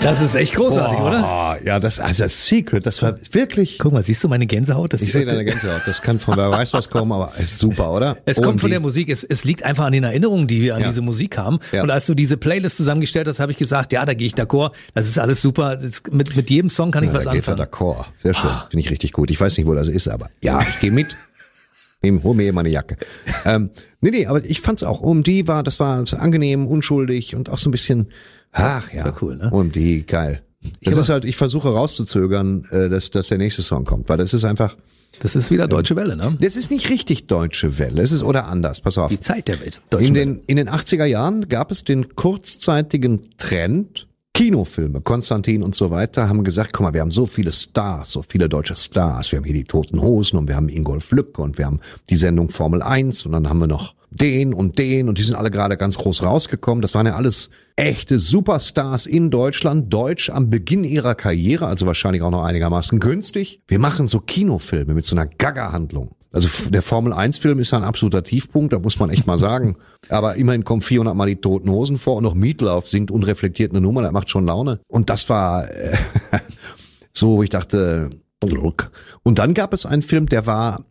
Das ist echt großartig, oder? Ja, also Secret, das war wirklich... Guck mal, siehst du meine Gänsehaut? Ich sehe deine Gänsehaut. Das kann von wer weiß was kommen, aber ist super, oder? Es kommt von der Musik. Es liegt einfach an den Erinnerungen, die wir an diese Musik haben. Ja. Und als du diese Playlist zusammengestellt hast, habe ich gesagt, ja, da gehe ich d'accord. Das ist alles super. Mit jedem Song kann ich was anfangen. Da geht er d'accord. Sehr schön. Finde ich richtig gut. Ich weiß nicht, wo das ist, aber ja, ich gehe mit. Hol mir meine Jacke. Nee, aber ich fand's auch, das war so angenehm, unschuldig und auch so ein bisschen, cool, ne? Geil. Das ist halt, ich versuche rauszuzögern, dass der nächste Song kommt, weil das ist einfach. Das ist wieder Deutsche Welle, ne? Das ist nicht richtig Deutsche Welle. Es ist oder anders. Pass auf. Die Zeit der Welt. In den 80er Jahren gab es den kurzzeitigen Trend. Kinofilme, Konstantin und so weiter, haben gesagt, guck mal, wir haben so viele Stars, so viele deutsche Stars. Wir haben hier die Toten Hosen und wir haben Ingolf Lübke und wir haben die Sendung Formel 1 und dann haben wir noch den und die sind alle gerade ganz groß rausgekommen. Das waren ja alles echte Superstars in Deutschland, deutsch am Beginn ihrer Karriere, also wahrscheinlich auch noch einigermaßen günstig. Wir machen so Kinofilme mit so einer Gaga-Handlung. Also der Formel-1-Film ist ja ein absoluter Tiefpunkt, da muss man echt mal sagen. Aber immerhin kommen 400 Mal die Toten Hosen vor und noch Meatloaf singt unreflektiert eine Nummer, das macht schon Laune. Und das war so, wo ich dachte, look. Und dann gab es einen Film, der war,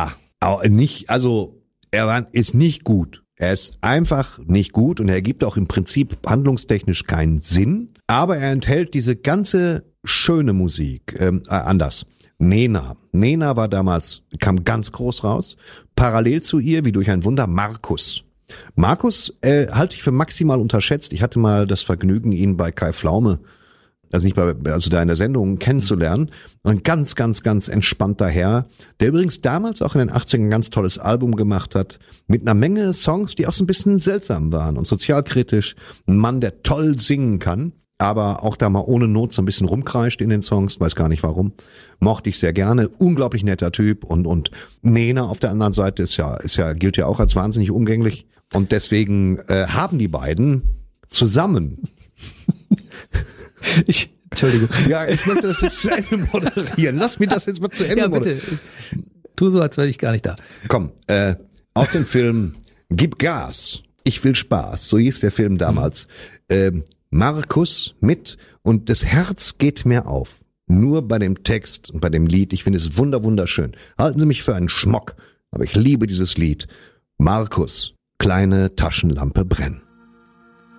ist nicht gut. Er ist einfach nicht gut und er ergibt auch im Prinzip handlungstechnisch keinen Sinn. Aber er enthält diese ganze schöne Musik, anders. Nena war damals, kam ganz groß raus. Parallel zu ihr, wie durch ein Wunder, Markus. Markus halte ich für maximal unterschätzt. Ich hatte mal das Vergnügen, ihn bei Kai Pflaume, also da in der Sendung kennenzulernen. Ein ganz, ganz, ganz entspannter Herr, der übrigens damals auch in den 80ern ein ganz tolles Album gemacht hat, mit einer Menge Songs, die auch so ein bisschen seltsam waren und sozialkritisch. Ein Mann, der toll singen kann, aber auch da mal ohne Not so ein bisschen rumkreischt in den Songs, weiß gar nicht warum. Mochte ich sehr gerne, unglaublich netter Typ und Nena auf der anderen Seite gilt ja auch als wahnsinnig umgänglich und deswegen haben die beiden zusammen. Entschuldigung. Ja, ich möchte das jetzt zu Ende moderieren. Lass mich das jetzt mal zu Ende moderieren. Ja, bitte. Tu so, als wäre ich gar nicht da. Komm, aus dem Film Gib Gas, ich will Spaß, so hieß der Film damals. Markus mit und das Herz geht mir auf. Nur bei dem Text und bei dem Lied. Ich finde es wunderschön. Halten Sie mich für einen Schmock, aber ich liebe dieses Lied. Markus, kleine Taschenlampe brennen.